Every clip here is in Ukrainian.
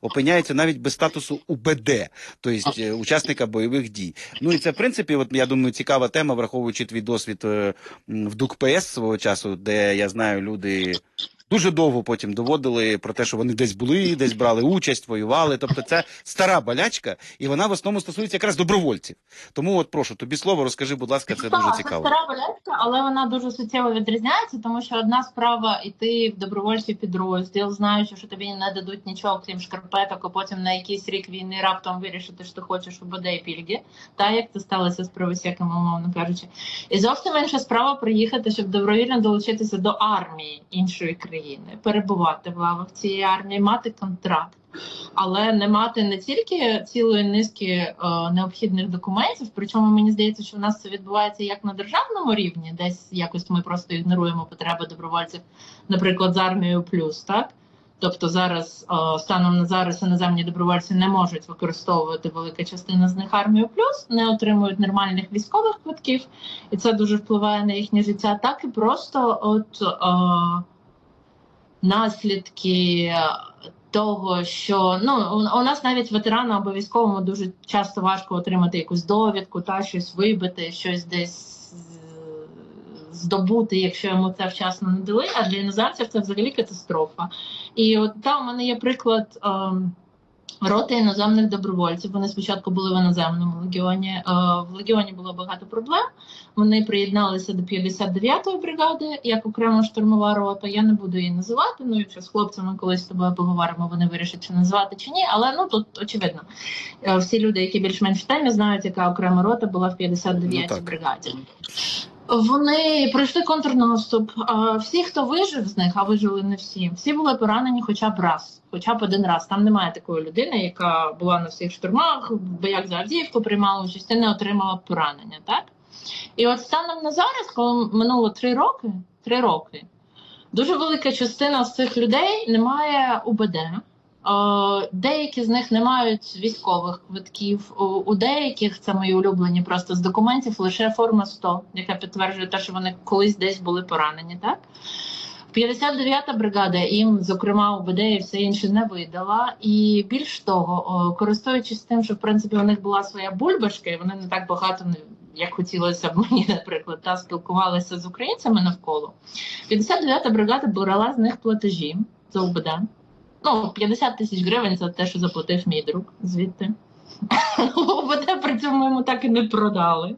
опиняються навіть без статусу УБД, тобто учасника бойових дій. Ну і це, в принципі, от, я думаю, цікава тема, враховуючи твій досвід в ДУК-ПС свого часу, де, я знаю, люди дуже довго потім доводили про те, що вони десь були, десь брали участь, воювали. Тобто це стара болячка, і вона в основному стосується якраз добровольців. Тому от прошу, тобі слово, розкажи, будь ласка, це дуже цікаво. Це стара болячка, але вона дуже суттєво відрізняється, тому що одна справа йти в добровольчий підрозділ, знаючи, що тобі не дадуть нічого, крім шкарпеток, а потім на якийсь рік війни раптом вирішити, що ти хочеш УБД і пільги, та як це сталося з правосеками, умовно кажучи. І зовсім інша справа приїхати, щоб добровільно долучитися до армії іншої країни, перебувати в лавах цієї армії, мати контракт, але не мати не тільки цілої низки необхідних документів, причому мені здається, що в нас це відбувається як на державному рівні, десь якось ми просто ігноруємо потреби добровольців, наприклад, з армією плюс, так? Тобто зараз, станом на зараз, іноземні добровольці не можуть використовувати, велика частина з них армію плюс, не отримують нормальних військових квитків, і це дуже впливає на їхнє життя, так і просто наслідки того, що у нас навіть ветерану або військовому дуже часто важко отримати якусь довідку, та щось вибити, щось десь здобути, якщо йому це вчасно не дали, а для іноземців це взагалі катастрофа. І от там у мене є приклад роти іноземних добровольців. Вони спочатку були в іноземному легіоні. В легіоні було багато проблем. Вони приєдналися до 59-ї бригади, як окрема штурмова рота. Я не буду її називати, якщо з хлопцями колись з тобою поговоримо, вони вирішать, чи називати, чи ні. Але тут очевидно. Всі люди, які більш-менш в темі, знають, яка окрема рота була в 59-й бригаді. Вони пройшли контрнаступ. Всі, хто вижив з них, а вижили не всі були поранені хоча б раз. Хоча б один раз. Там немає такої людини, яка була на всіх штурмах, в боях за Авдіївку приймала участь і не отримала поранення. Так? І от станом на зараз, коли минуло 3 роки, дуже велика частина з цих людей не має УБД. Деякі з них не мають військових квитків, у деяких, це мої улюблені просто з документів, лише форма 100, яка підтверджує те, що вони колись десь були поранені. Так? 59-та бригада їм, зокрема, УБД і все інше не видала. І більш того, користуючись тим, що в принципі у них була своя бульбашка, і вони не так багато, як хотілося б мені, наприклад, спілкувалися з українцями навколо, 59-та бригада брала з них платежі за УБД. 50 тисяч гривень – це те, що заплатив мій друг звідти. УБД при цьому йому так і не продали.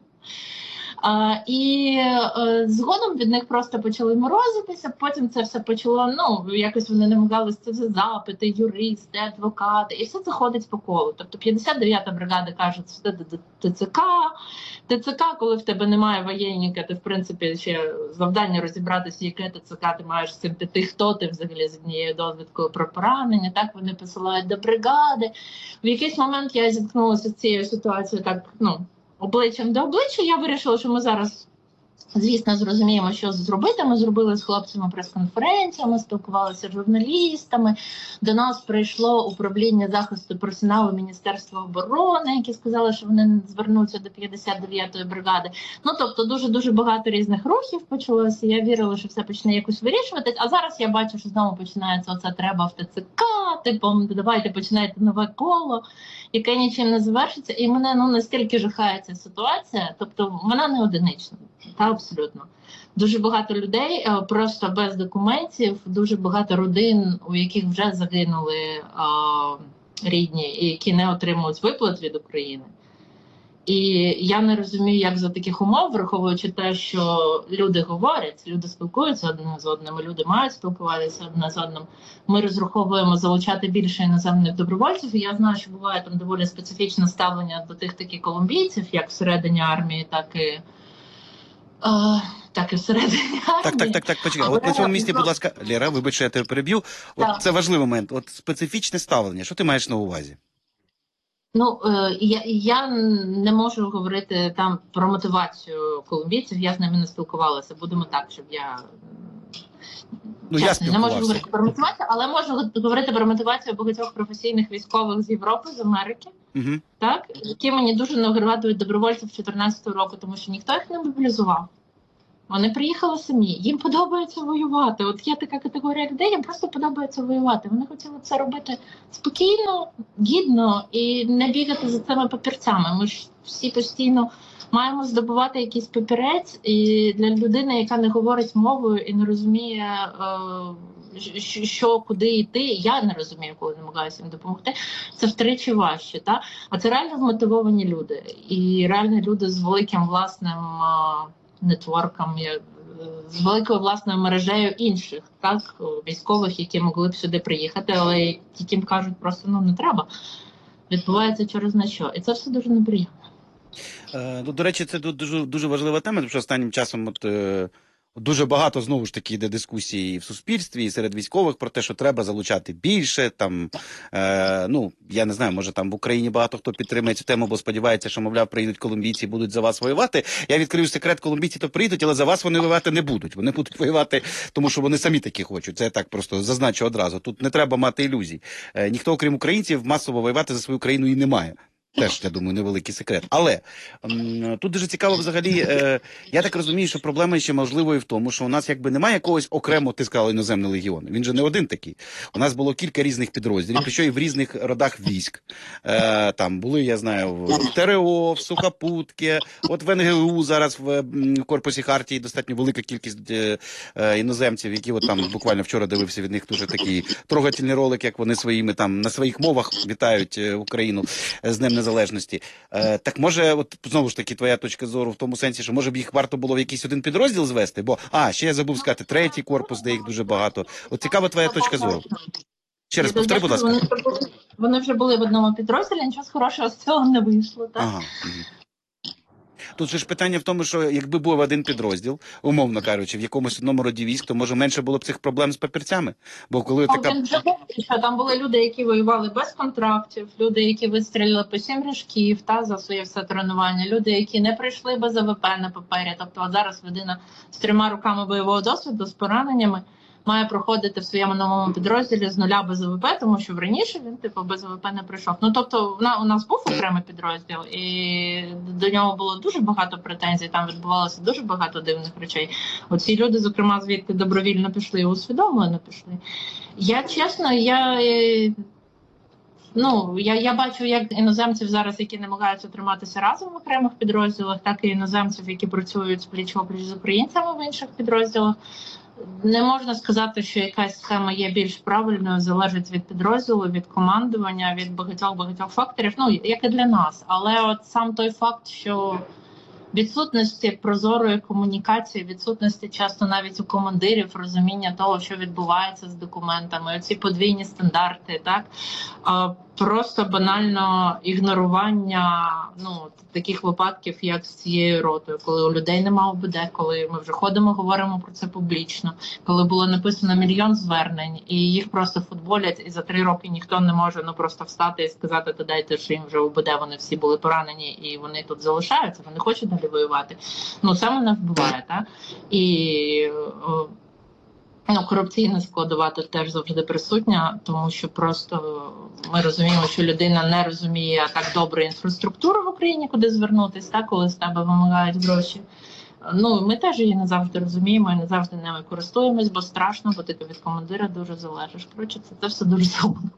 І згодом від них просто почали морозитися, потім це все почало, якось вони намагалися, це все запити, юристи, адвокати, і все це ходить по колу. Тобто 59-та бригада каже, що це ТЦК, коли в тебе немає воєнника, ти, в принципі, ще завдання розібратися, яке ТЦК ти маєш з цим, ти хто ти взагалі з однією довідкою про поранення, так вони посилають до бригади. В якийсь момент я зіткнулася з цією ситуацією так, обличчям до обличчя. Я вирішила, що ми зараз, звісно, зрозуміємо, що зробити. Ми зробили з хлопцями прес-конференцію, ми спілкувалися з журналістами. До нас прийшло управління захисту персоналу Міністерства оборони, які сказали, що вони звернуться до 59-ї бригади. Тобто дуже-дуже багато різних рухів почалося. Я вірила, що все почне якось вирішуватись. А зараз я бачу, що знову починається оце треба в ТЦК, давайте починайте нове коло, яке нічим не завершиться. І мене настільки жахає ця ситуація, тобто вона не одинична. Та абсолютно. Дуже багато людей просто без документів, дуже багато родин, у яких вже загинули рідні, і які не отримують виплат від України. І я не розумію, як за таких умов, враховуючи те, що люди говорять, люди спілкуються одне з одним, люди мають спілкуватися одне з одним. Ми розраховуємо залучати більше іноземних добровольців, і я знаю, що буває там доволі специфічне ставлення до тих таких колумбійців, як всередині армії, так і всередині армії. Так, почекай. От на цьому місці, будь ласка, Лера, вибач, що я тебе переб'ю. Це важливий момент. Специфічне ставлення. Що ти маєш на увазі? Я не можу говорити там про мотивацію колумбійців, я з ними не спілкувалася. Будемо так, щоб я... не можу говорити про мотивацію, але можу говорити про мотивацію багатьох професійних військових з Європи, з Америки, які мені дуже нагадують добровольців 2014 року, тому що ніхто їх не мобілізував. Вони приїхали самі, їм подобається воювати. От є така категорія людей, їм просто подобається воювати. Вони хотіли це робити спокійно, гідно і не бігати за цими папірцями. Ми ж всі постійно маємо здобувати якийсь папірець, і для людини, яка не говорить мовою і не розуміє, що куди йти, я не розумію, коли намагаюся їм допомогти, це втричі важче. Та? А це реально вмотивовані люди. І реально люди з великим власним нетворком, з великою власною мережею інших, так, військових, які могли б сюди приїхати, але тільки кажуть просто, ну, не треба. Відбувається через на що. І це все дуже неприємно. Ну, до речі, це дуже, дуже важлива тема, тому що останнім часом дуже багато, знову ж таки, йде дискусії в суспільстві, і серед військових про те, що треба залучати більше, там, ну, я не знаю, може там в Україні багато хто підтримує цю тему, бо сподівається, що, мовляв, приїдуть колумбійці і будуть за вас воювати. Я відкрию секрет, колумбійці то приїдуть, але за вас вони воювати не будуть. Вони будуть воювати, тому що вони самі такі хочуть. Це я так просто зазначу одразу. Тут не треба мати ілюзій. Ніхто, окрім українців, масово воювати за свою країну і не має. Теж, я думаю, невеликий секрет. Але тут дуже цікаво взагалі, я так розумію, що проблема ще можливо в тому, що у нас якби немає якогось окремо, ти сказала, іноземний легіон. Він же не один такий. У нас було кілька різних підрозділів, причому і в різних родах військ. Там були, я знаю, в ТРО, в Сухопутки, от в НГУ зараз в корпусі Хартії достатньо велика кількість іноземців, які от там буквально вчора дивився від них дуже такий трогательний ролик, як вони своїми там на своїх мовах вітають Україну з Днем Незалежності. Так може, от знову ж таки, твоя точка зору в тому сенсі, що може б їх варто було в якийсь один підрозділ звести, бо, ще я забув сказати, третій корпус, де їх дуже багато. От цікава твоя точка зору. Ще раз повтори, будь ласка. Вони вже були в одному підрозділі, нічого хорошого з цього не вийшло, так? Ага. Тут же ж питання в тому, що якби був один підрозділ, умовно кажучи, в якомусь одному роді військ, то може менше було б цих проблем з папірцями. Бо коли така... Він вже був, що там були люди, які воювали без контрактів, люди, які вистрілили по 7 ріжків та за своє все тренування, люди, які не прийшли без АВП на папері. Тобто а зараз людина з 3 роками бойового досвіду, з пораненнями, має проходити в своєму новому підрозділі з нуля без АВП, тому що раніше він типу без АВП не прийшов. Ну тобто у нас був окремий підрозділ, і до нього було дуже багато претензій. Там відбувалося дуже багато дивних речей. Оці люди, зокрема, звідти добровільно пішли і усвідомлено пішли. Я чесно, я бачу, як іноземців зараз, які намагаються триматися разом в окремих підрозділах, так і іноземців, які працюють пліч-опліч з українцями в інших підрозділах. Не можна сказати, що якась схема є більш правильною, залежить від підрозділу, від командування, від багатьох факторів, як і для нас. Але от сам той факт, що відсутності прозорої комунікації, відсутності часто навіть у командирів розуміння того, що відбувається з документами, оці подвійні стандарти, так, просто банально ігнорування таких випадків, як з цією ротою, коли у людей немає ОБД, коли ми вже ходимо, говоримо про це публічно, коли було написано мільйон звернень, і їх просто футболять, і за 3 роки ніхто не може просто встати і сказати, то дайте, що їм вже ОБД, вони всі були поранені, і вони тут залишаються, вони хочуть далі воювати. Це мене вбиває, так? І корупційна складова тут теж завжди присутня, тому що просто ми розуміємо, що людина не розуміє так добре інфраструктуру в Україні, куди звернутися, так, коли з тебе вимагають гроші. Ми теж її не завжди розуміємо і не завжди ними користуємось, бо страшно, бо ти від командира дуже залежиш. Коротше, це все дуже сумно.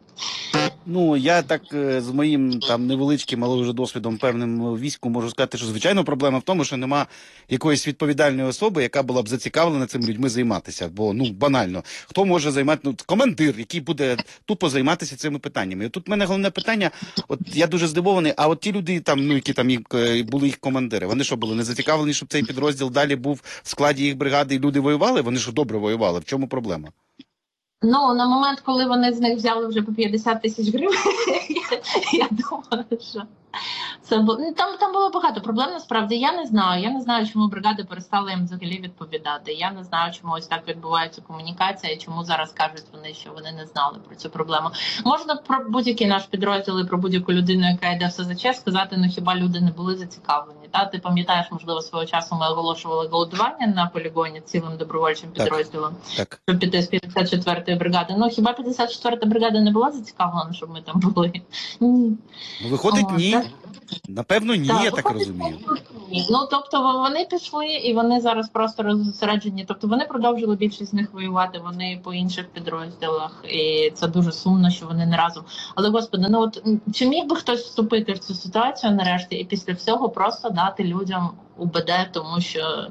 Я так з моїм там невеличким, але вже досвідом певним у війську можу сказати, що звичайно проблема в тому, що нема якоїсь відповідальної особи, яка була б зацікавлена цими людьми займатися. Бо, банально, хто може займати, командир, який буде тупо займатися цими питаннями. І тут в мене головне питання, от я дуже здивований, а от ті люди, там, які там були їх командири, вони що, були не зацікавлені, щоб цей підрозділ далі був в складі їх бригади і люди воювали? Вони що, добре воювали? В чому проблема? На момент, коли вони з них взяли вже по 50 тисяч гривень, я думала, що це було... Там було багато проблем, насправді. Я не знаю, чому бригади перестали їм взагалі відповідати. Я не знаю, чому ось так відбувається комунікація, і чому зараз кажуть вони, що вони не знали про цю проблему. Можна про будь-який наш підрозділ і про будь-яку людину, яка йде в СЗЧ, сказати, хіба люди не були зацікавлені. Ти пам'ятаєш, можливо, свого часу ми оголошували голодування на полігоні цілим добровольчим підрозділом, щоб піти з 54-ї бригади. Хіба 54-та бригада не була зацікавлена, щоб ми там були? Виходить, ні. Напевно, ні, Так, я так виходить, розумію. ні. Ну, тобто вони пішли і вони зараз просто розсереджені. Тобто вони продовжили більшість з них воювати, вони по інших підрозділах. І це дуже сумно, що вони не разом. Але, господи, ну от чи міг би хтось вступити в цю ситуацію нарешті і після всього просто дати людям УБД, тому що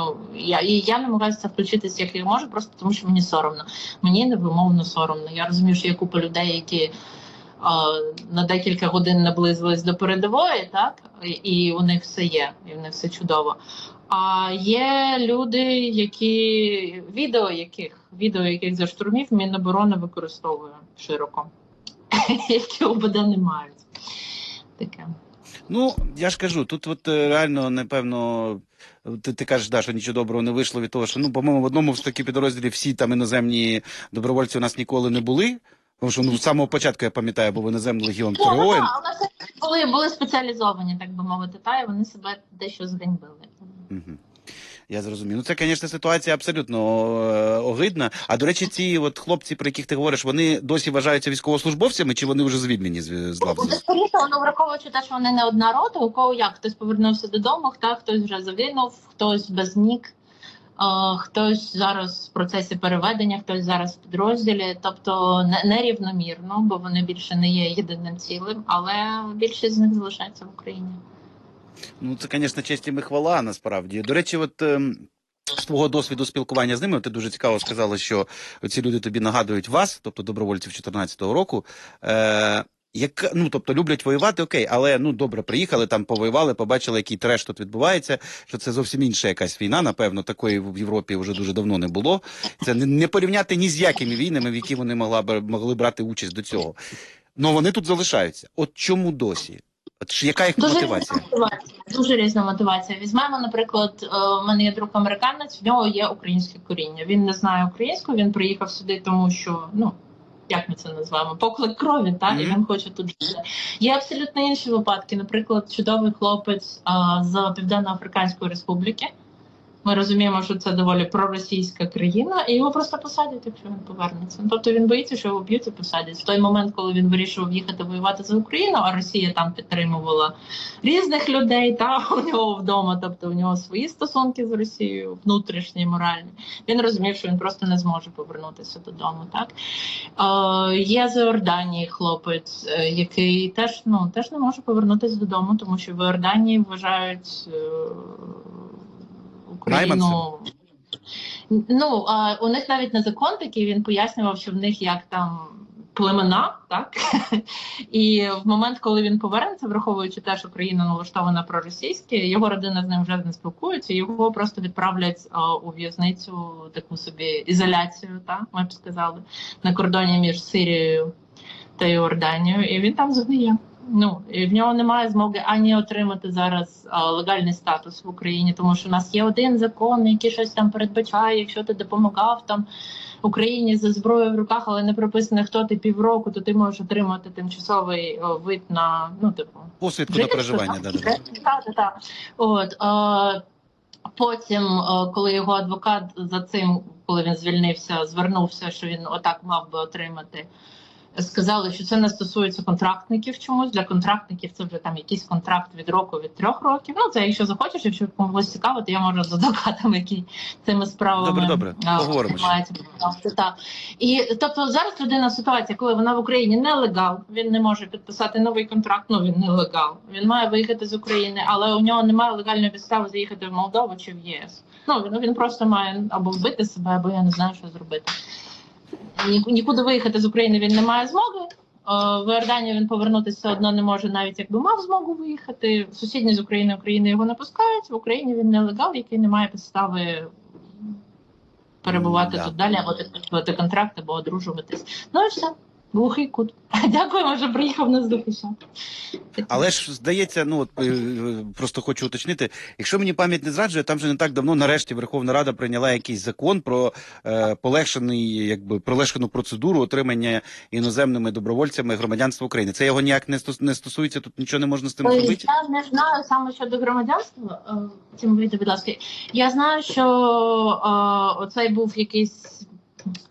я намагаюся включитися, як я можу, просто тому що мені соромно. Мені невимовно соромно. Я розумію, що є купа людей, які на декілька годин наблизились до передової, так, і у них все є, і в них все чудово. А є люди, які відео яких за штурмів Міноборони використовує широко, які ОБД не мають. Таке. Ну, я ж кажу, тут от реально, напевно, ти кажеш, да, що нічого доброго не вийшло від того, що, ну, по-моєму, в одному з таких підрозділів всі там іноземні добровольці у нас ніколи не були. Тому що, ну, з самого початку, я пам'ятаю, був іноземний легіон ТРО. У нас були спеціалізовані, так би мовити, та, і вони себе дещо зганьбили. Угу. Я зрозумів. Ну, це, звісно, ситуація абсолютно огидна. А, до речі, ці от хлопці, про яких ти говориш, вони досі вважаються військовослужбовцями, чи вони вже звільнені з лав? Скоріше, враховуючи те, що вони не одна рота, у кого як, хтось повернувся додому, хтось вже загинув, хтось без нік, хтось зараз в процесі переведення, хтось зараз в підрозділі, тобто нерівномірно, бо вони більше не є єдиним цілим, але більшість з них залишається в Україні. Ну, це, звісно, честь їм і хвала, насправді. До речі, от з твого досвіду спілкування з ними, ти дуже цікаво сказала, що ці люди тобі нагадують вас, тобто добровольців 14-го року, ну, тобто, люблять воювати, окей, але, ну, добре, приїхали, там повоювали, побачили, який треш тут відбувається, що це зовсім інша якась війна, напевно, такої в Європі вже дуже давно не було. Це не порівняти ні з якими війнами, в які вони могли брати участь до цього. Ну, вони тут залишаються. От чому досі? Яка їх мотивація? Дуже різна мотивація. Візьмемо, наприклад, у мене є друг американець, в нього є українське коріння. Він не знає українську, він приїхав сюди, тому що, ну, як ми це називаємо, поклик крові, так, і він хоче тут жити. Є абсолютно інші випадки. Наприклад, чудовий хлопець з Південно-Африканської Республіки. Ми розуміємо, що це доволі проросійська країна, і його просто посадять, якщо він повернеться. Тобто він боїться, що його б'ють і посадять. В той момент, коли він вирішив їхати воювати за Україну, а Росія там підтримувала різних людей, та у нього вдома, тобто у нього свої стосунки з Росією, внутрішні, моральні. Він розумів, що він просто не зможе повернутися додому. Так? Є з Іорданії хлопець, який теж не може повернутися додому, тому що в Іорданії вважають Україну. Ну, у них навіть не закон такий, він пояснював, що в них як там племена, так? І в момент, коли він повернеться, враховуючи те, що країна налаштована проросійськи, його родина з ним вже не спілкується, його просто відправлять у в'язницю, таку собі ізоляцію, так, ми б сказали, на кордоні між Сирією та Іорданією, і він там згниє. Ну, і в нього немає змоги ані отримати зараз легальний статус в Україні, тому що у нас є один закон, який щось там передбачає, якщо ти допомагав там Україні за зброєю в руках, але не прописано, хто ти півроку, то ти можеш отримати тимчасовий вид на, ну, типу, посвідку на проживання. Так. От, потім, коли його адвокат за цим, коли він звільнився, звернувся, що він отак мав би отримати, сказали, що це не стосується контрактників чомусь. Для контрактників це вже там якийсь контракт від року, від 3 років. Ну, це якщо захочеш, якщо комусь цікаво, то я можу з адвокатами, які цими справами поговоримо. І тобто зараз людина ситуація, коли вона в Україні нелегал, він не може підписати новий контракт, ну він нелегал. Він має виїхати з України, але у нього немає легальної підстави заїхати в Молдову чи в ЄС. Ну, він просто має або вбити себе, або я не знаю, що зробити. Нікуди виїхати з України він не має змоги. В Іорданію він повернутися все одно не може, навіть якби мав змогу виїхати. Сусідні з України його не пускають. В Україні він нелегал, який не має підстави перебувати тут далі, або підписувати контракт, або одружуватись. Ну і все. Глухий кут. Дякуємо, що приїхав нас захищати. Але ж, здається, ну от просто хочу уточнити, якщо мені пам'ять не зраджує, там же не так давно нарешті Верховна Рада прийняла якийсь закон про полегшену процедуру отримання іноземними добровольцями громадянства України. Це його ніяк не стосується, тут нічого не можна з тим зробити? Я не знаю саме щодо громадянства, цим будь ласка. Я знаю, що оцей був якийсь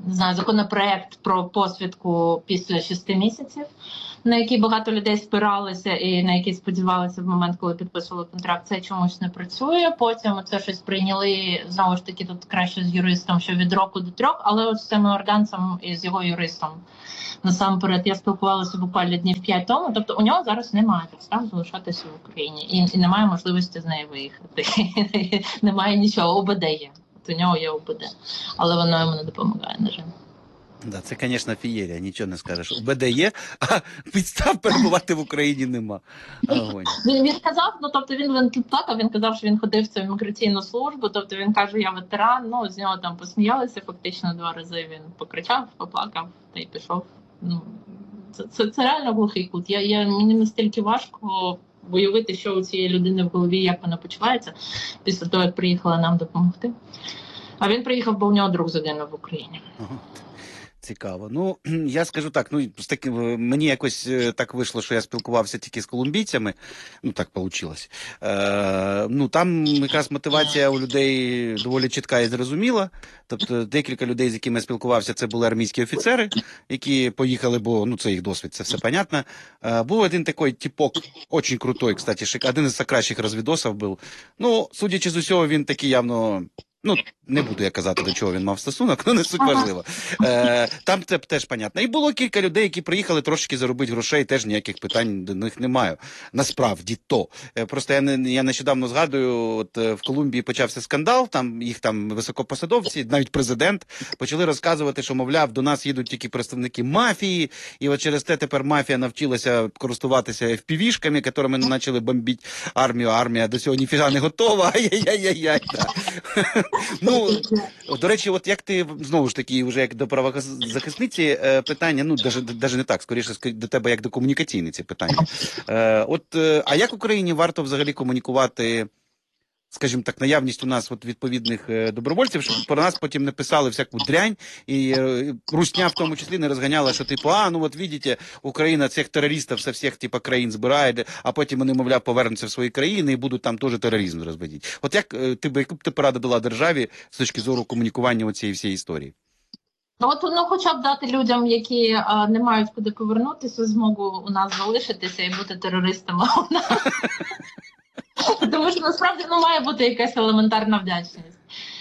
не знаю, законопроект про посвідку після 6 місяців, на який багато людей спиралися і на який сподівалися в момент, коли підписували контракт, це чомусь не працює. Потім це щось прийняли, знову ж таки, тут краще з юристом, що від року до 3, але от з цим орденцем і з його юристом насамперед я спілкувалася буквально днів 5 тому, тобто у нього зараз немає підстав залишатися в Україні і немає можливості з неї виїхати. Немає нічого, ОБД є. От у нього є ОБД, але воно йому не допомагає, на жаль. Да, це, звісно, фієрія, нічого не скажеш. УБД є, а підстав перебувати в Україні нема. Огонь. Він казав, ну тобто він тут плакав, він казав, що він ходив в цю імміграційну службу, тобто він каже, я ветеран, ну з нього там посміялися фактично 2 рази, він покричав, поплакав та й пішов. Ну, це реально глухий кут. Мені настільки важко уявити, що у цієї людини в голові, як вона почувається після того, як приїхала нам допомогти. А він приїхав, бо у нього друг загинув в Україні. Ага. Цікаво. Ну, я скажу так, ну, мені якось так вийшло, що я спілкувався тільки з колумбійцями, ну, так вийшло. Ну, там якраз мотивація у людей доволі чітка і зрозуміла. Тобто, декілька людей, з якими я спілкувався, це були армійські офіцери, які поїхали, бо, ну, це їх досвід, це все понятно. Був один такий типок, очень крутой, кстати, один із кращих розвідосів був. Ну, судячи з усього, він такий явно... Ну, не буду я казати, до чого він мав стосунок, але не суть важливо. Там це теж понятно. І було кілька людей, які приїхали трошки заробити грошей, теж ніяких питань до них немає. Насправді то. Просто я нещодавно згадую, от в Колумбії почався скандал, там їх там високопосадовці, навіть президент, почали розказувати, що, мовляв, до нас їдуть тільки представники мафії, і от через те тепер мафія навчилася користуватися FPV-шками, якими почали бомбити армію, а армія до цього ніфіга не готова. Ай-яй-яй-яй. Ну, до речі, от як ти, знову ж таки, вже як до правозахисниці питання, ну, навіть не так, скоріше до тебе як до комунікаційниці питання. А як Україні варто взагалі комунікувати, скажімо так, наявність у нас от відповідних добровольців, щоб про нас потім не писали всяку дрянь, і русня в тому числі не розганяла, що типу, ну от бачите, Україна цих терористів со всіх типу країн збирає, а потім вони, мовляв, повернуться в свої країни і будуть там теж тероризм розводити. От яку б ти пораду дала державі з точки зору комунікування цієї всієї історії? Ну, хоча б дати людям, які не мають куди повернутися, змогу у нас залишитися і бути терористами у нас. Тому що насправді має бути якась елементарна вдячність.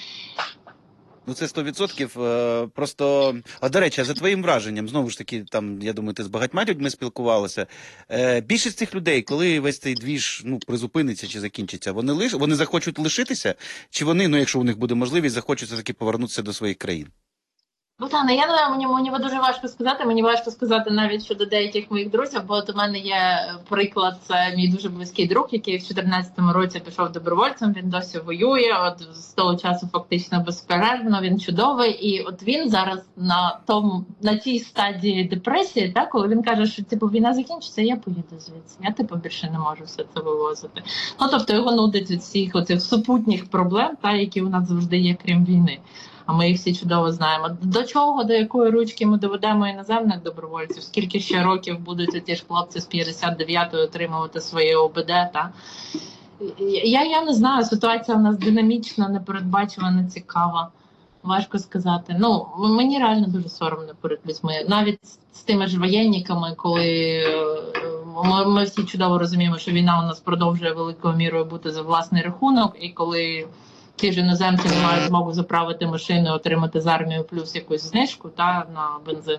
Ну, це 100%. Просто, до речі, за твоїм враженням, знову ж таки, там, я думаю, ти з багатьма людьми спілкувалася. Більшість цих людей, коли весь цей двіж призупиниться чи закінчиться, вони захочуть лишитися, чи вони, ну, якщо у них буде можливість, захочуть все-таки повернутися до своїх країн? Богдана, я не знаю, мені дуже важко сказати. Мені важко сказати навіть щодо деяких моїх друзів, бо от у мене є приклад, це мій дуже близький друг, який в 2014 році пішов добровольцем, він досі воює, от з того часу фактично безперервно, він чудовий, і от він зараз на тій стадії депресії, так, коли він каже, що типу війна закінчиться, я поїду звідси, я типу більше не можу все це вивозити. Ну, тобто його нудить від всіх оцих супутніх проблем, які у нас завжди є, крім війни. А ми їх всі чудово знаємо. До чого, до якої ручки ми доведемо іноземних добровольців? Скільки ще років будуть ті ж хлопці з 59-ї отримувати своє ОБД? Та? Я не знаю, ситуація у нас динамічна, непередбачувана, цікава. Важко сказати. Ну, мені реально дуже соромно перед людьми. Навіть з тими ж воєнниками, коли ми всі чудово розуміємо, що війна у нас продовжує великою мірою бути за власний рахунок, і коли ті ж іноземці не мають змогу заправити машину, отримати з армією плюс якусь знижку на бензин.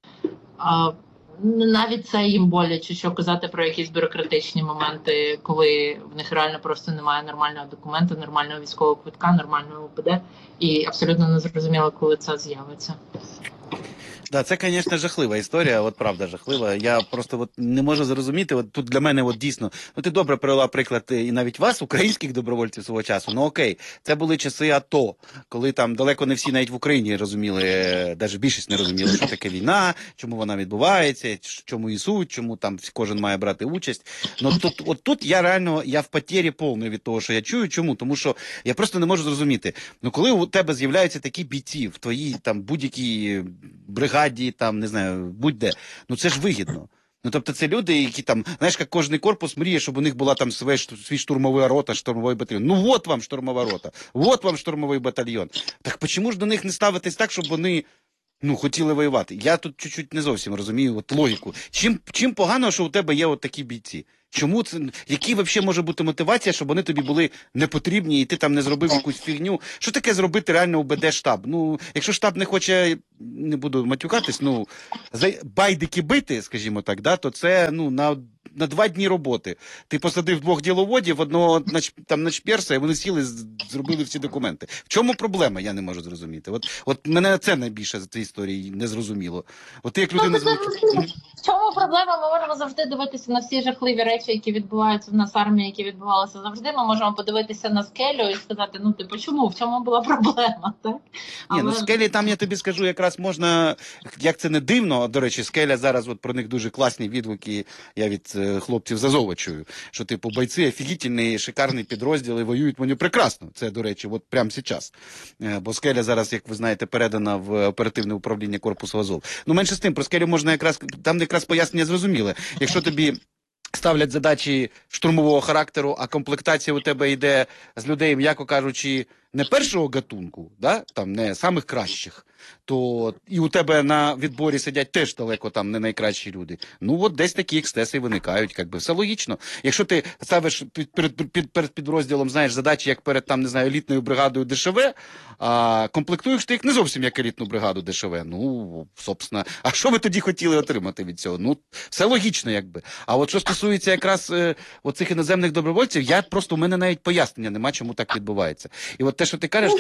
Навіть це їм боляче, що казати про якісь бюрократичні моменти, коли в них реально просто немає нормального документу, нормального військового квитка, нормального ОПД, і абсолютно не зрозуміло, коли це з'явиться. Да, це, звісно, жахлива історія, от правда жахлива. Я просто не можу зрозуміти, тут для мене дійсно, ти добре привела приклад і навіть вас, українських добровольців свого часу, ну окей, це були часи АТО, коли там далеко не всі навіть в Україні розуміли, навіть більшість не розуміли, що таке війна, чому вона відбувається, чому і суть, чому там кожен має брати участь. Ну тут я в потері повної від того, що я чую. Чому? Тому що я просто не можу зрозуміти. Ну коли у тебе з'являються такі бійці в твоїй там будь-якій бригаді, там, не знаю, будь-де. Ну це ж вигідно. Ну, тобто це люди, які там, знаєш, як кожний корпус мріє, щоб у них була там свій штурмова рота, штурмовий батальйон. Ну от вам штурмова рота, от вам штурмовий батальйон. Так чому ж до них не ставитись так, щоб вони Ну, хотіли воювати. Я тут чуть-чуть не зовсім розумію от логіку. Чим погано, що у тебе є от такі бійці? Чому це, які взагалі може бути мотивація, щоб вони тобі були не потрібні, і ти там не зробив якусь фігню? Що таке зробити реально УБД штаб? Ну, якщо штаб не хоче, не буду матюкатись, ну, байдики бити, скажімо так, да, то це, ну, на 2 дні роботи. Ти посадив 2 діловодів, одного там начперса, і вони сіли, зробили всі документи. В чому проблема, я не можу зрозуміти. От мене це найбільше за цієї історії не зрозуміло. От ти як людина... В чому проблема? Ми можемо завжди дивитися на всі жахливі речі, які відбуваються в нас в армії, які відбувалися завжди. Ми можемо подивитися на скелю і сказати, ну, типу, чому? В чому була проблема, так? Ні, ну скелі там, я тобі скажу, якраз можна, як це не дивно, до речі, скеля зараз, от про них дуже класні відгуки, я від хлопців з Азова чую, що, типу, бойці офігітельний, шикарний підрозділ і воюють вони прекрасно. Це, до речі, от прямо зараз. Бо скеля зараз, як ви знаєте, передана в оперативне управління корпусу Азов. Ну, менше з тим, про скелю можна якраз, там якраз пояснення зрозуміле. Якщо тобі ставлять задачі штурмового характеру, а комплектація у тебе йде з людей, м'яко кажучи, не першого гатунку, да? Там не самих кращих, то і у тебе на відборі сидять теж далеко там не найкращі люди. Ну от десь такі екстеси виникають, якби все логічно. Якщо ти ставиш перед підрозділом, знаєш, задачі, як перед там, не знаю, елітною бригадою ДШВ, а комплектуєш ти їх не зовсім як елітну бригаду ДШВ. Ну, собственно, а що ви тоді хотіли отримати від цього? Ну, все логічно, якби. А от що стосується якраз оцих іноземних добровольців, я просто, у мене навіть пояснення нема, чому так відбувається. І от те, що ти кажеш,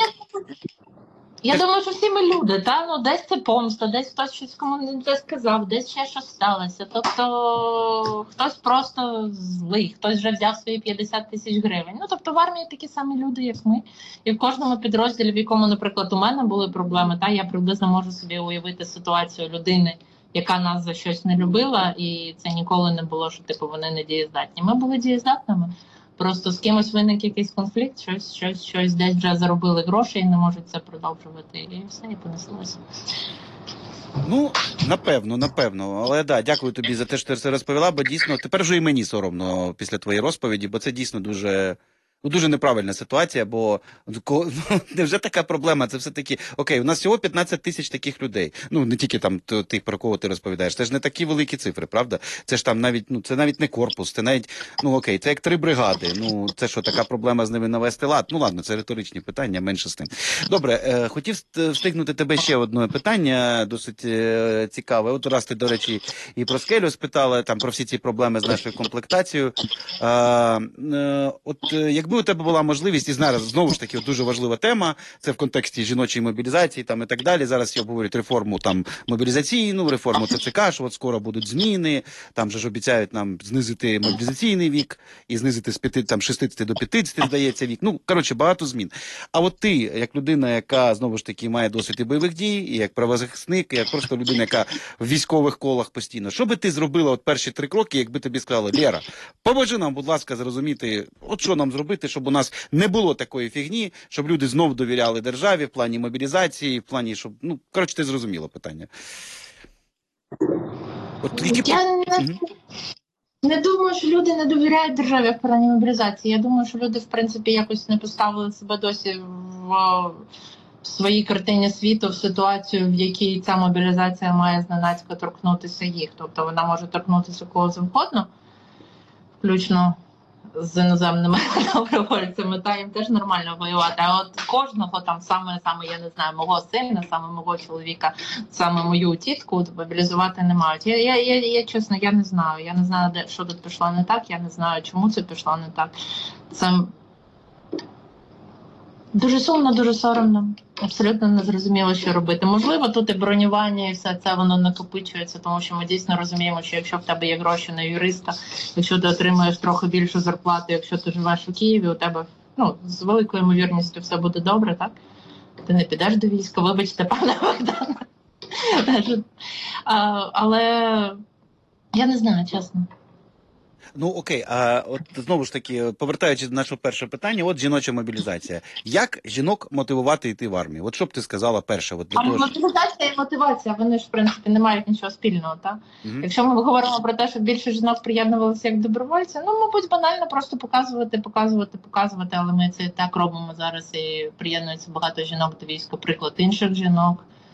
я думаю, що всі ми люди, та? Ну, десь це помста, десь хтось щось комусь не сказав, десь ще щось сталося. Тобто хтось просто злий, хтось вже взяв свої 50 тисяч гривень. Ну, тобто в армії такі самі люди, як ми. І в кожному підрозділі, в якому, наприклад, у мене були проблеми, та я приблизно можу собі уявити ситуацію людини, яка нас за щось не любила, і це ніколи не було, що типу вони не дієздатні. Ми були дієздатними. Просто з кимось виник якийсь конфлікт, щось десь вже заробили гроші і не можуть це продовжувати. І все, і понеслося. Ну, напевно. Але да, дякую тобі за те, що ти це розповіла, бо дійсно, тепер вже і мені соромно після твоєї розповіді, бо це дійсно дуже неправильна ситуація, бо невже така проблема? Це все-таки, окей, у нас всього 15 тисяч таких людей. Ну, не тільки там тих, про кого ти розповідаєш. Це ж не такі великі цифри, правда? Це ж там навіть, ну, це навіть не корпус, це навіть, ну, окей, це як 3 бригади. Ну, це що, така проблема з ними навести лад? Ну, ладно, це риторичні питання, менше з тим. Добре, хотів встигнути тебе ще одне питання, досить цікаве. От раз ти, до речі, і про скелю спитала, там, про всі ці проблеми з нашою комплектацією. Якби у тебе була можливість, і зараз знову ж таки дуже важлива тема, це в контексті жіночої мобілізації там і так далі. Зараз всі обговорюють реформу там мобілізаційну, реформу ТЦК, що от скоро будуть зміни, там же ж обіцяють нам знизити мобілізаційний вік і знизити з 60 до 50, здається, вік. Ну, коротше, багато змін. А от ти, як людина, яка знову ж таки має досвід і бойових дій, і як правозахисник, і як просто людина, яка в військових колах постійно, що би ти зробила от перші 3 кроки, якби тобі сказали: Лєра, поможи нам, будь ласка, зрозуміти, от що нам зробити, щоб у нас не було такої фігні, щоб люди знов довіряли державі в плані мобілізації, в плані, щоб, ну, коротше, ти зрозуміла питання. От, не думаю, що люди не довіряють державі в плані мобілізації. Я думаю, що люди, в принципі, якось не поставили себе досі в своїй картині світу, в ситуацію, в якій ця мобілізація має зненацька торкнутися їх. Тобто вона може торкнутися кого завгодно, включно з іноземними добровольцями, та їм теж нормально воювати. А от кожного там саме, я не знаю, мого сина, саме мого чоловіка, саме мою тітку мобілізувати не мають. Я чесно, я не знаю. Я не знаю, що тут пішло не так, я не знаю, чому це пішло не так. Це дуже сумно, дуже соромно. Абсолютно не зрозуміло, що робити. Можливо, тут і бронювання, і все це воно накопичується, тому що ми дійсно розуміємо, що якщо в тебе є гроші на юриста, якщо ти отримуєш трохи більшу зарплату, якщо ти живеш у Києві, у тебе, ну, з великою ймовірністю все буде добре, так? Ти не підеш до війська, вибачте, пане Богдане. Але я не знаю, чесно. Ну, окей, а от знову ж таки, повертаючись до нашого першого питання, от жіноча мобілізація. Як жінок мотивувати йти в армію? От що б ти сказала перше? От для того, мобілізація і мотивація, вони ж, в принципі, не мають нічого спільного, так? Якщо ми говоримо про те, що більше жінок приєднувалися як добровольці, ну, мабуть, банально просто показувати, але ми це так робимо зараз, і приєднується багато жінок до війська, приклад інших жінок.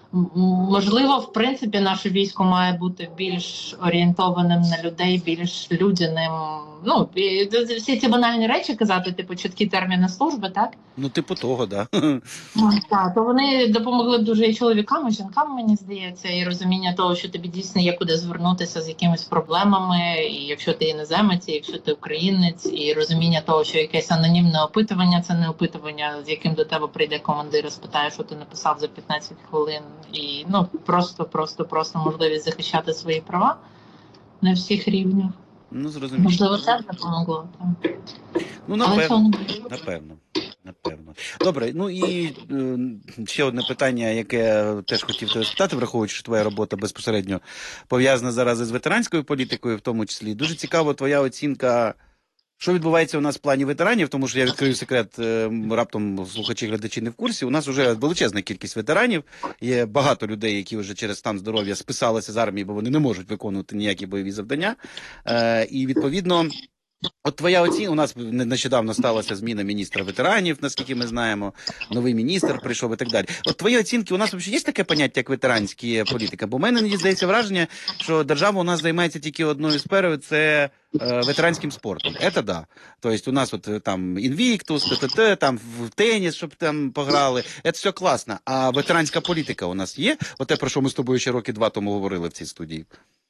Можливо, в принципі, наше військо має бути більш орієнтованим на людей, більш людяним. Ну, і всі ці банальні речі казати, типу, чіткі терміни служби, так? Ну, типу того, да. Так, то вони допомогли б дуже і чоловікам, і жінкам, мені здається, і розуміння того, що тобі дійсно є куди звернутися з якимись проблемами, і якщо ти іноземець, і якщо ти українець, і розуміння того, що якесь анонімне опитування, це не опитування, з яким до тебе прийде командир і спитає, що ти написав за 15 хвилин, і ну просто можливість захищати свої права на всіх рівнях. Ну, зрозуміло. Можливо, це допомогло. Так. Ну, напевно. Добре, ну і ще одне питання, яке теж хотів тебе спитати, враховуючи, що твоя робота безпосередньо пов'язана зараз із ветеранською політикою, в тому числі. Дуже цікава твоя оцінка, що відбувається у нас в плані ветеранів, тому що я відкрию секрет, раптом слухачі-глядачі не в курсі. У нас вже величезна кількість ветеранів, є багато людей, які вже через стан здоров'я списалися з армії, бо вони не можуть виконувати ніякі бойові завдання. І, відповідно, от твоя оцінка, у нас нещодавно сталася зміна міністра ветеранів, наскільки ми знаємо, новий міністр прийшов і так далі. От твої оцінки, у нас взагалі є таке поняття, як ветеранська політика? Бо в мене, мені здається, враження, що держава у нас займається тільки одною сферою, це ветеранським спортом. Це да. Тобто у нас от там інвіктус, ТТТ, там в теніс, щоб там пограли. Це все класно. А ветеранська політика у нас є? Оте, про що ми з тобою ще роки 2 тому говорили в цій студії.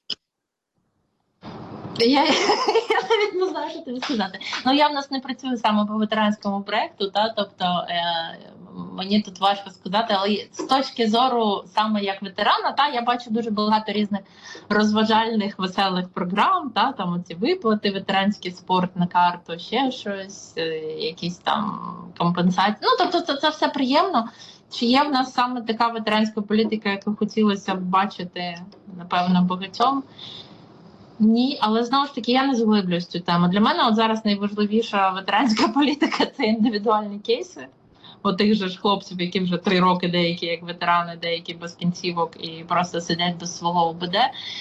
Я навіть не знаю, що тобі сказати. Ну, я в нас не працюю саме по ветеранському проєкту, тобто мені тут важко сказати, але з точки зору саме як ветерана, я бачу дуже багато різних розважальних, веселих програм, там оці виплати, ветеранський спорт на карту, ще щось, якісь там компенсації. Ну, тобто це все приємно. Чи є в нас саме така ветеранська політика, яку хотілося б бачити, напевно, багатьом? Ні, але знову ж таки я не заглиблююсь в цю тему. Для мене от зараз найважливіша ветеранська політика – це індивідуальні кейси. Отих же ж хлопців, які вже 3 роки, деякі як ветерани, деякі без кінцівок і просто сидять без свого ОБД.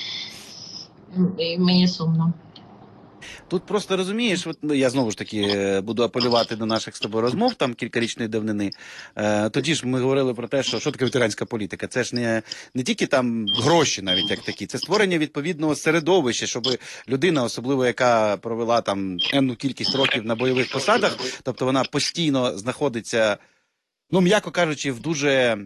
І мені сумно. Тут просто розумієш, от, я знову ж таки буду апелювати до наших з тобою розмов там кількарічної давнини. Тоді ж ми говорили про те, що таке ветеранська політика. Це ж не тільки там гроші навіть як такі, це створення відповідного середовища, щоб людина, особливо яка провела там енну кількість років на бойових посадах, тобто вона постійно знаходиться, ну, м'яко кажучи, в дуже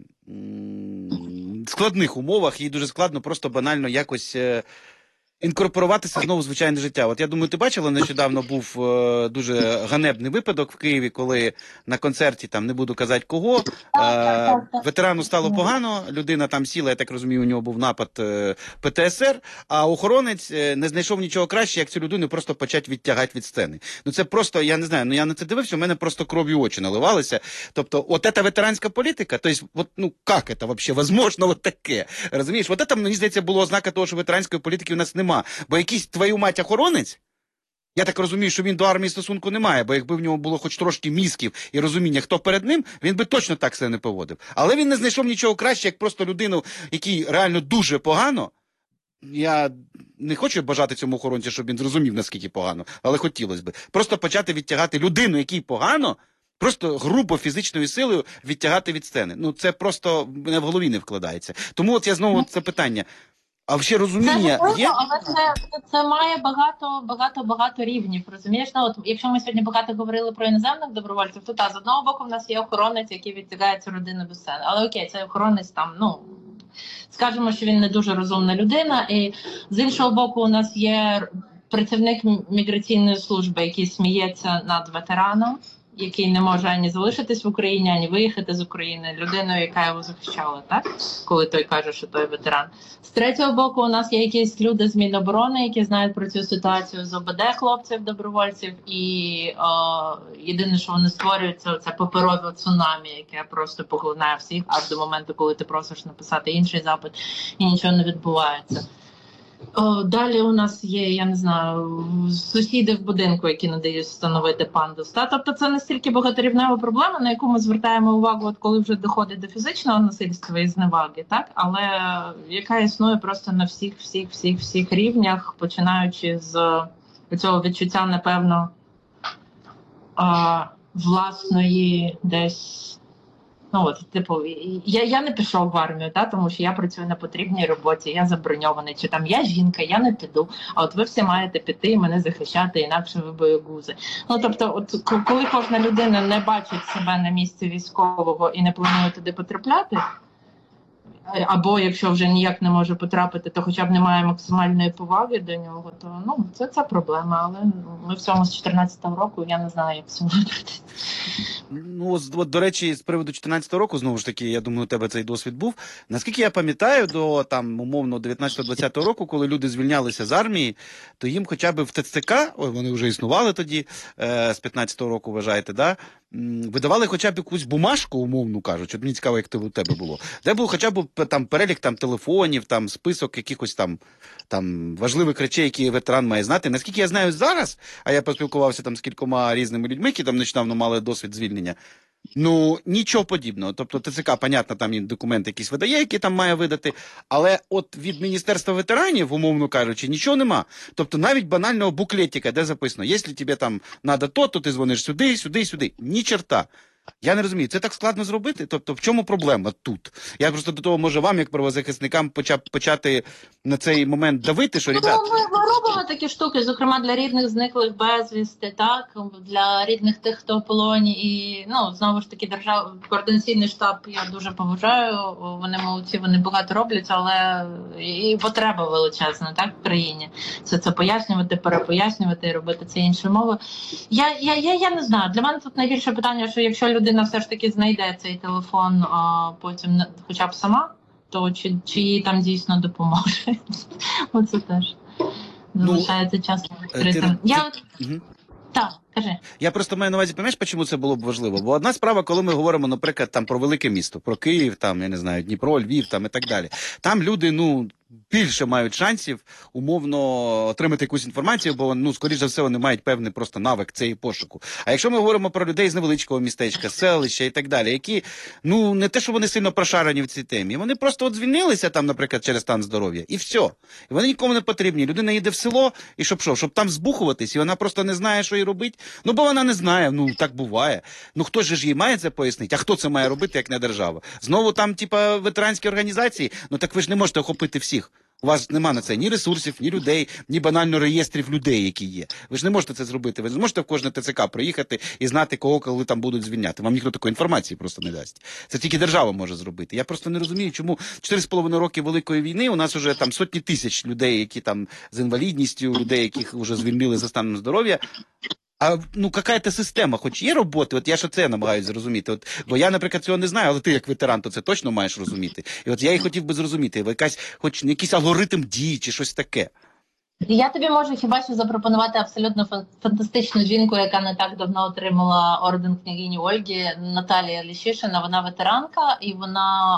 складних умовах, їй дуже складно просто банально якось інкорпоруватися знову в звичайне життя. От я думаю, ти бачила, нещодавно був дуже ганебний випадок в Києві, коли на концерті, там не буду казати кого, ветерану стало погано, людина там сіла, я так розумію, у нього був напад ПТСР, а охоронець не знайшов нічого краще, як цю людину просто почати відтягати від сцени. Ну це просто, я не знаю, ну я на це дивився, у мене просто кров'ю очі наливалися. Тобто, от ця ветеранська політика, тобто, от, ну, як це взагалі возможно от таке? Розумієш, от це, мені здається, було ознака того, що ветеранської політики у нас немає. Бо якийсь, твою мать, охоронець, я так розумію, що він до армії стосунку не має, бо якби в нього було хоч трошки мізків і розуміння, хто перед ним, він би точно так себе не поводив. Але він не знайшов нічого краще, як просто людину, якій реально дуже погано. Я не хочу бажати цьому охоронцю, щоб він зрозумів, наскільки погано, але хотілося б. Просто почати відтягати людину, якій погано, просто грубо фізичною силою відтягати від сцени. Ну, це просто мене в голові не вкладається. Тому от я знову це питання. А ще розуміння це є? Але це має багато рівнів, розумієш? Ну, от, якщо ми сьогодні багато говорили про іноземних добровольців, то з одного боку в нас є охоронець, який відтягає цю родину до сцени. Але окей, цей охоронець там, ну, скажімо, що він не дуже розумна людина. І з іншого боку у нас є працівник міграційної служби, який сміється над ветераном, який не може ані залишитись в Україні, ані виїхати з України, людиною, яка його захищала, так? Коли той каже, що той ветеран. З третього боку, у нас є якісь люди з Міноборони, які знають про цю ситуацію з ОБД хлопців-добровольців, і єдине, що вони створюють, це паперове цунамі, яке просто поглинає всіх, аж до моменту, коли ти просиш написати інший запит, і нічого не відбувається. Далі у нас є, я не знаю, сусіди в будинку, які не дають встановити пандус. Тобто це настільки багаторівнева проблема, на яку ми звертаємо увагу, от коли вже доходить до фізичного насильства і зневаги, так? Але яка існує просто на всіх рівнях, починаючи з цього відчуття, напевно, власної десь Ну от, типу, я не пішов в армію, тому що я працюю на потрібній роботі, я заброньований, чи там я жінка, я не піду. А от ви всі маєте піти і мене захищати, інакше ви боєгузи. Ну тобто, от коли кожна людина не бачить себе на місці військового і не планує туди потрапляти, або якщо вже ніяк не може потрапити, то хоча б немає максимальної поваги до нього, то ну це проблема. Але ми в цьому з 14-го року, я не знаю, як цьому вибратися. Ну, от, до речі, з приводу 14-го року, знову ж таки, я думаю, у тебе цей досвід був. Наскільки я пам'ятаю, до там, умовно, 19-20 року, коли люди звільнялися з армії, то їм хоча б в ТЦК, вони вже існували тоді, з 15-го року, вважаєте, да? Видавали хоча б якусь бумажку, умовно кажучи, мені цікаво, як у тебе було, де був хоча б там перелік там, телефонів, там, список якихось там важливих речей, які ветеран має знати. Наскільки я знаю зараз, а я поспілкувався там з кількома різними людьми, які там нещодавно мали досвід звільнення, ну, нічого подібного. Тобто ТЦК, понятно, там і документи якісь видає, які там має видати, але от від Міністерства ветеранів, умовно кажучи, нічого нема. Тобто навіть банального буклетика, де записано, якщо тобі там треба то ти дзвониш сюди, сюди, сюди. Ні черта. Я не розумію, це так складно зробити? Тобто в чому проблема тут? Я просто до того, може, вам, як правозахисникам, почати на цей момент давити, що, ребят... Ми робимо такі штуки, зокрема для рідних зниклих безвісти, так, для рідних тих, хто в полоні, і, ну, знову ж таки, координаційний штаб я дуже поважаю, вони молодці, вони багато роблять, але і потреба величезна, так, в країні. Це пояснювати, перепояснювати і робити це іншою мовою. Я не знаю, для мене тут найбільше питання, що якщо людина все ж таки знайде цей телефон, а потім хоча б сама, то чи їй там дійсно допоможе. Оце теж залишається часто відкритим. Так, кажи. Я просто маю на увазі, пам'ятаєш, чому це було б важливо? Бо одна справа, коли ми говоримо, наприклад, там про велике місто, про Київ, там, я не знаю, Дніпро, Львів, там і так далі. Там люди, ну, більше мають шансів умовно отримати якусь інформацію, бо, ну, скоріш за все, вони мають певний просто навик цієї пошуку. А якщо ми говоримо про людей з невеличкого містечка, селища і так далі, які, ну, не те, що вони сильно прошарені в цій темі, вони просто от звільнилися там, наприклад, через стан здоров'я, і все. І вони нікому не потрібні. Людина їде в село, і щоб що? Щоб там збухуватись, і вона просто не знає, що їй робити. Ну, бо вона не знає, ну, так буває. Ну, хто ж їй має це пояснити? А хто це має робити, як не держава? Знову там, типа, ветеранські організації? Ну, так ви ж не можете охопити всіх. У вас нема на це ні ресурсів, ні людей, ні банально реєстрів людей, які є. Ви ж не можете це зробити. Ви не можете в кожне ТЦК приїхати і знати, кого коли там будуть звільняти. Вам ніхто такої інформації просто не дасть. Це тільки держава може зробити. Я просто не розумію, чому 4,5 роки Великої війни у нас вже там сотні тисяч людей, які там з інвалідністю, людей, яких вже звільнили за станом здоров'я. А, ну, какая-то система, хоч є роботи, от я ж це намагаюся зрозуміти. От, бо я, наприклад, цього не знаю, але ти як ветеран, то це точно маєш розуміти. І от я і хотів би зрозуміти, хоч якийсь алгоритм дій чи щось таке. Я тобі можу хіба що запропонувати абсолютно фантастичну жінку, яка не так давно отримала орден княгині Ольги, Наталія Ліщишина. Вона ветеранка, і вона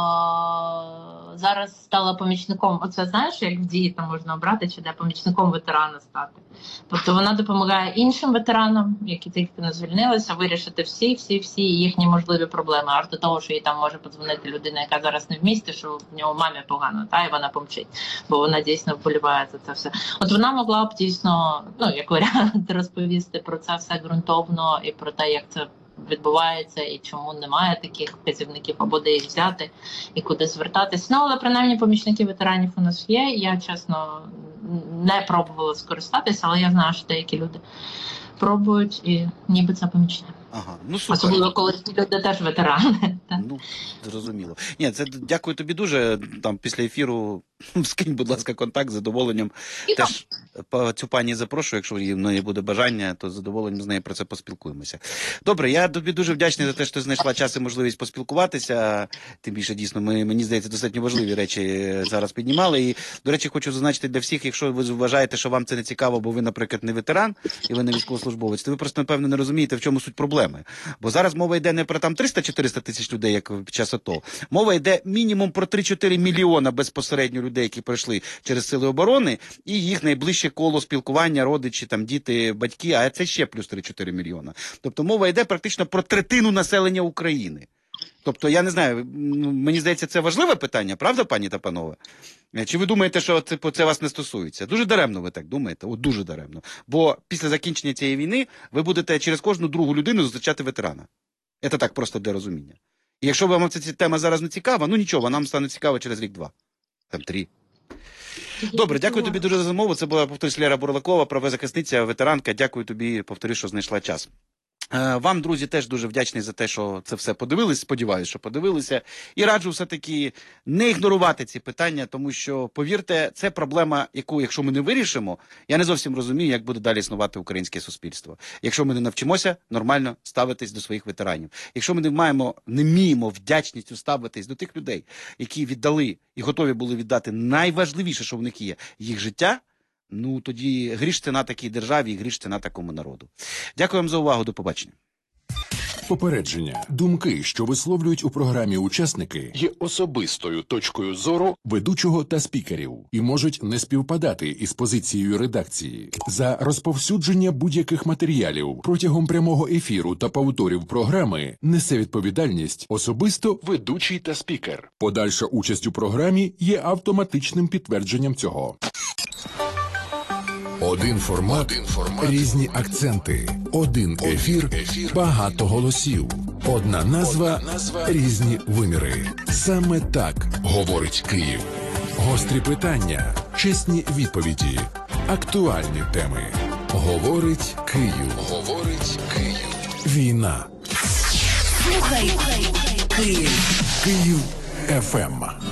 зараз стала помічником. Оце знаєш, як в дії там можна обрати, чи де помічником ветерана стати. Тобто вона допомагає іншим ветеранам, які тільки не звільнилися, вирішити всі їхні можливі проблеми. Аж до того, що їй там може подзвонити людина, яка зараз не в місті, що в нього мамі погано, та і вона помчить, бо вона дійсно вболіває за це все. От вона могла б дійсно, ну, як варіант, розповісти про це все ґрунтовно і про те, як це відбувається і чому немає таких вказівників, або де їх взяти і куди звертатись. Ну, але принаймні помічники ветеранів у нас є. Я, чесно, не пробувала скористатися, але я знаю, що деякі люди пробують і ніби це помічне. Ага, ну супер. Особливо, коли люди теж ветерани. Ну, зрозуміло. Ні, це дякую тобі дуже. Там після ефіру скинь, будь ласка, контакт, з задоволенням. Теж цю пані запрошую, якщо в неї буде бажання, то з задоволенням з нею про це поспілкуємося. Добре, я тобі дуже вдячний за те, що ти знайшла час і можливість поспілкуватися. Тим більше, дійсно, мені здається, достатньо важливі речі зараз піднімали. І, до речі, хочу зазначити для всіх, якщо ви вважаєте, що вам це не цікаво, бо ви, наприклад, не ветеран і ви не військовослужбовець, то ви просто, напевно, не розумієте, в чому суть проблеми. Бо зараз мова йде не про там 300-400 тисяч людей, як під час АТО. Мова йде мінімум про 3-4 мільйона безпосередньо людей, які пройшли через сили оборони, і їх найближче коло спілкування, родичі, там, діти, батьки, а це ще плюс 3-4 мільйона. Тобто мова йде практично про третину населення України. Тобто, я не знаю, мені здається, це важливе питання, правда, пані та панове? Чи ви думаєте, що це вас не стосується? Дуже даремно ви так думаєте, от дуже даремно. Бо після закінчення цієї війни ви будете через кожну другу людину зустрічати ветерана. Це так просто для розуміння. І якщо вам ця тема зараз не цікава, ну нічого, вона нам стане цікава через рік-два. Там 3. Добре, дякую тобі дуже за замову. Це була, повторюсь, Лера Бурлакова, правозахисниця, ветеранка. Дякую тобі, повторюсь, що знайшла час. Вам, друзі, теж дуже вдячний за те, що це все подивились. Сподіваюся, що подивилися. І раджу все-таки не ігнорувати ці питання, тому що, повірте, це проблема, яку, якщо ми не вирішимо, я не зовсім розумію, як буде далі існувати українське суспільство. Якщо ми не навчимося нормально ставитись до своїх ветеранів. Якщо ми не вміємо вдячністю ставитись до тих людей, які віддали і готові були віддати найважливіше, що в них є, їх життя, ну, тоді гріш ціна такій державі і гріш ціна такому народу. Дякую вам за увагу. До побачення. Попередження. Думки, що висловлюють у програмі учасники, Є особистою точкою зору ведучого та спікерів і можуть не співпадати із позицією редакції. За розповсюдження будь-яких матеріалів протягом прямого ефіру та повторів програми несе відповідальність особисто ведучий та спікер. Подальша участь у програмі є автоматичним підтвердженням цього. Один формат, різні акценти. Один ефір, багато голосів. Одна назва, різні виміри. Саме так говорить Київ. Гострі питання, чесні відповіді, актуальні теми. Говорить Київ. Говорить Київ. Війна. Слухай, Київ. Київ ФМ.